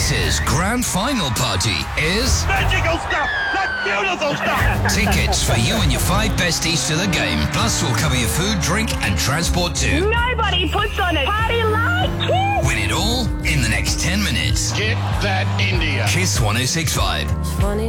Kiss's grand final party is... magical stuff! That's beautiful stuff! Tickets for you and your 5 besties to the game. Plus, we'll cover your food, drink and transport too. Nobody puts on a party like Kiss! Win it all in the next 10 minutes. Get that India. Kiss 106.5.